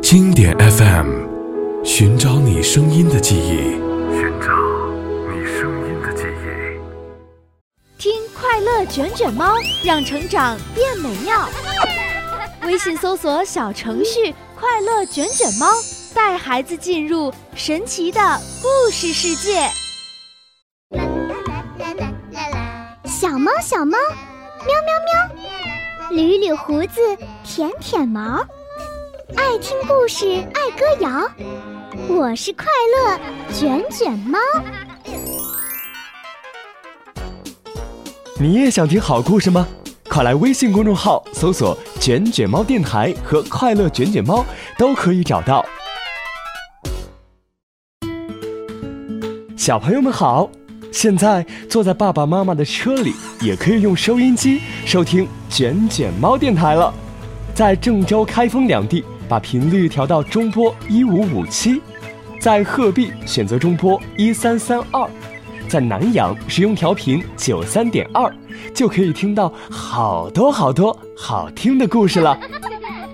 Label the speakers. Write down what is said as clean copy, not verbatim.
Speaker 1: 经典 FM， 寻找你声音的记忆，
Speaker 2: 听快乐卷卷猫，让成长变美妙。微信搜索小程序快乐卷卷猫，带孩子进入神奇的故事世界。
Speaker 3: 小猫小猫，喵喵喵，捋捋胡子，舔舔毛，爱听故事，爱歌谣。我是快乐卷卷猫。
Speaker 4: 你也想听好故事吗？快来微信公众号搜索卷卷猫电台和快乐卷卷猫，都可以找到。小朋友们好，现在坐在爸爸妈妈的车里，也可以用收音机收听卷卷猫电台了。在郑州、开封两地把频率调到中波1557，在鹤壁选择中波1332，在南阳使用调频93.2，就可以听到好多好听的故事了。